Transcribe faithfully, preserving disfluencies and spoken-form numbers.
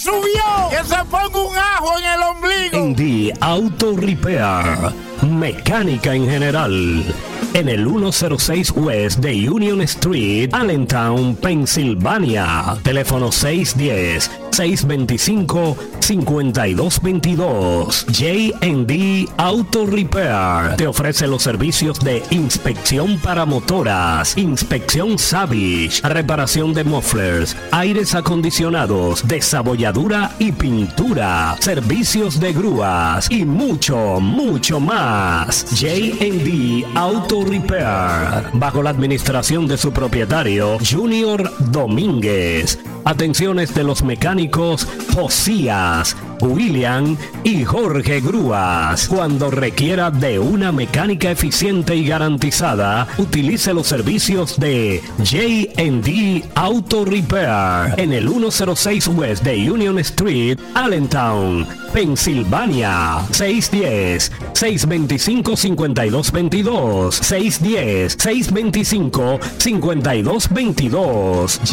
subió! ¡Que se ponga un ajo en el ombligo! En The Auto Repair, mecánica en general. En el ciento seis West de Union Street, Allentown, Pensilvania. Teléfono seis uno cero, seis dos cinco, cinco dos dos dos. J and D Auto Repair te ofrece los servicios de inspección para motoras, inspección Savage, reparación de mufflers, aires acondicionados, desabolladura y pintura, servicios de grúas y mucho, mucho más. J and D Auto Repair, bajo la administración de su propietario Junior Domínguez. Atenciones de los mecánicos Josías, William y Jorge Grúas. Cuando requiera de una mecánica eficiente y garantizada, utilice los servicios de J and D Auto Repair en el ciento seis West de Union Street, Allentown, Pensilvania. seis uno cero, seis dos cinco, cinco dos dos dos. seis uno cero, seis dos cinco, cinco dos dos dos.